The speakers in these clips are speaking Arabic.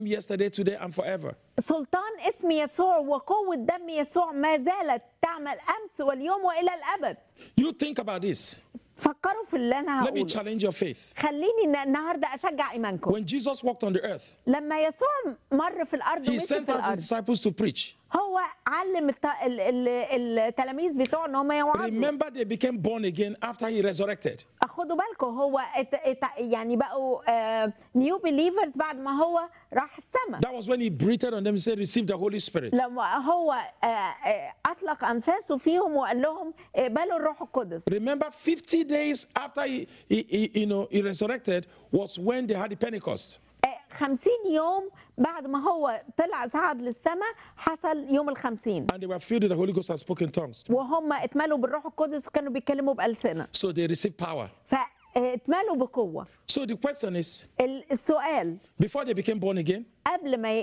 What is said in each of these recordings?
yesterday, today, and forever. سلطان اسم يسوع وقوة دم يسوع ما زالت تعمل أمس واليوم وإلى الأبد. You think about this. فكروا في اللي أنا Let me هقوله. challenge your faith. خليني النهاردة أشجع إيمانكم. When Jesus walked on the earth, لما يسوع مر في الأرض he ومشي sent في us his الأرض disciples to preach. هو علم التلاميذ بتوعه ان هم يوعظوا. Remember, they became born again after he resurrected. خدوا بالكم هو يعني بقوا نيو بيليفرز بعد ما هو راح السماء. That was when he breathed on them and said, receive the Holy Spirit. لما هو أطلق أنفاسه فيهم وقال لهم اقبلوا الروح القدس. Remember, 50 days after he resurrected was when they had the Pentecost. 50 يوم بعد ما هو طلع صعد للسماء حصل يوم ال50. And they were filled with the Holy Ghost and spoke in tongues. وهم اتملوا بالروح القدس وكانوا بيتكلموا بألسنة. So they received power. فاتملوا بقوة. So the question is, السؤال before they became born again, قبل ما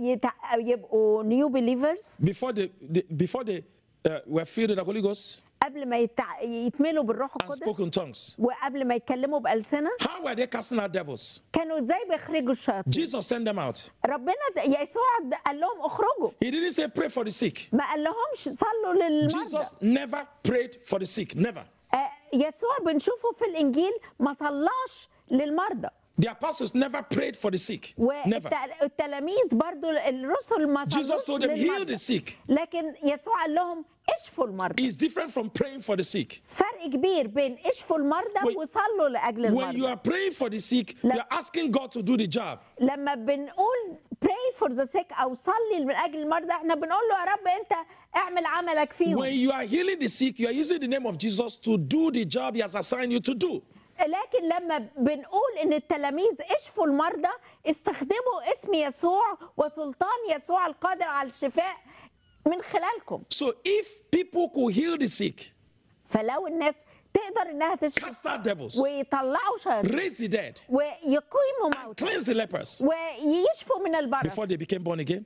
يبقوا نيو بيليفرز، before they were filled with the Holy Ghost قبل ما يتملوا بالروح and spoke in القدس tongues, وقبل ما يتكلموا بألسنة، how were they casting out devils? كانوا ازاي بيخرجوا الشياطين؟ Jesus sent them out. ربنا يسوع قال لهم اخرجوا، He didn't say pray for the sick. ما قال لهمش صلوا للمرضى. Jesus never prayed for the sick, never. يسوع بنشوفه في الإنجيل ما صلاش للمرضى. The apostles never prayed for the sick, never. والتلاميذ برضو الرسل ما Jesus صلوش told them, heal the للمرضى. sick. لكن يسوع قال لهم اشفوا المرضى. It's different from praying for the sick. فرق كبير بين اشفوا المرضى وصلوا لأجل When you المرضى. are praying for the sick, you're asking God to do the job. لما بنقول pray for the sick أو صلي من أجل المرضى احنا بنقول له يا رب أنت اعمل عملك فيهم. When you are healing the sick, you are using the name of Jesus to do the job he has assigned you to do. لكن لما بنقول ان التلاميذ اشفوا المرضى استخدموا اسم يسوع وسلطان يسوع القادر على الشفاء من خلالكم. So if people could heal the sick, فلو الناس تقدر انها cast تشفي out devils, ويطلعوا شياطين raise the dead, ويقيموا موتى cleanse the lepers, ويشفوا من البرص، before they became born again,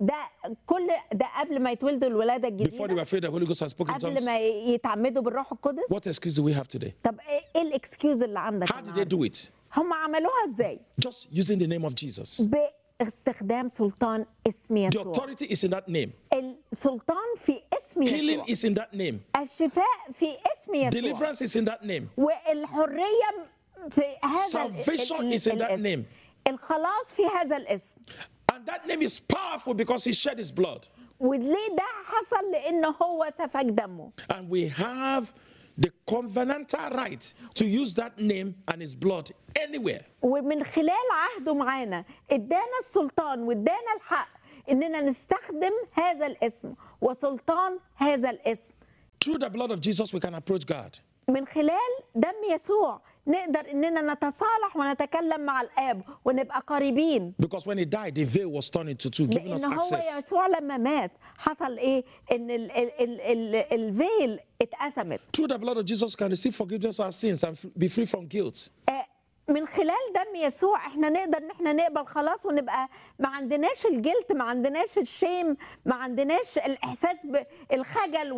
ده قبل ما يتولدوا الولادة before they الجديدة، were filled with the Holy Ghost and spoke in قبل tongues. ما يتعمدوا بالروح القدس. What excuse do we have today? طب ايه الاكسكيوز اللي عندك؟ How did they do it? هم عملوها ازاي؟ Just using the name of Jesus. باستخدام سلطان اسم The يسوع. authority is in that name. السلطان في اسم Healing يسوع. is in that name. الشفاء في اسم يسوع. Deliverance is in that name. والحرية في هذا Salvation is in that الاسم. name. الخلاص في هذا الاسم. And that name is powerful because he shed his blood. وليه ده حصل؟ لأنه هو سفك دمه. And we have the covenantal right to use that name and his blood anywhere. ومن خلال عهده معانا ادانا السلطان وادانا الحق اننا نستخدم هذا الاسم وسلطان هذا الاسم. Through the blood of Jesus we can approach God. من خلال دم يسوع نقدر اننا نتصالح ونتكلم مع الاب ونبقى قريبين. Because when he died, the veil was torn into two, giving us لان هو access. يسوع لما مات حصل ايه؟ ان الفيل اتقسمت. Through the blood of Jesus we can receive forgiveness of our sins and be free from guilt. من خلال دم يسوع احنا نقدر ان احنا نقبل خلاص ونبقى ما عندناش الجلد، ما عندناش الشيم، ما عندناش الاحساس بالخجل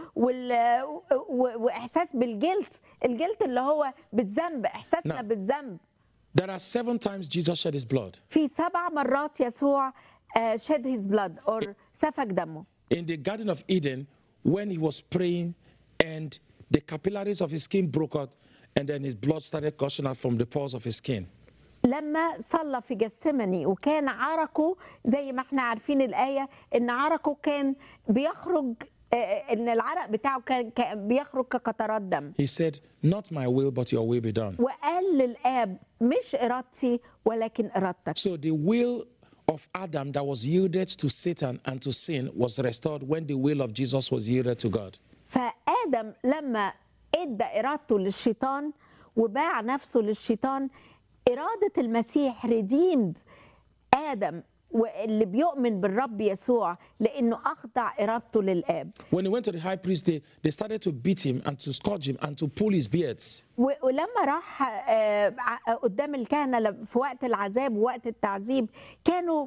واحساس بالجلد، الجلد اللي هو بالذنب، احساسنا بالذنب. There are 7 times Jesus shed his blood. في 7 مرات يسوع shed his blood or سفك دمه. In the Garden of Eden, when he was praying and the capillaries of his skin broke out and then his blood started gushing out from the pores of his skin. لما صلى في جثماني وكان عرقه زي ما احنا عارفين الآية ان عرقه كان بيخرج، ان العرق بتاعه كان بيخرج كقطرات دم. He said, not my will but your will be done. وقال للآب مش إرادتي ولكن إرادتك. So the will of Adam that was yielded to Satan and to sin was restored when the will of Jesus was yielded to God. فآدم لما ادى إرادته للشيطان وباع نفسه للشيطان، إرادة المسيح redeemed آدم واللي بيؤمن بالرب يسوع لأنه أخضع إرادته للآب. When he went to the high priest, they started to beat him and to scourge him and to pull his beards. ولما راح قدام الكهنة في وقت العذاب ووقت التعذيب كانوا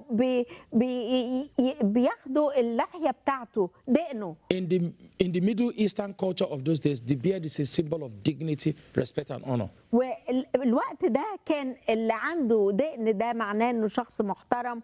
بياخدوا اللحية بتاعته دقنه. In the Middle Eastern culture of those days, the beard is a symbol of dignity, respect and honor. والوقت ده كان اللي عنده دقن ده معناه انه شخص محترم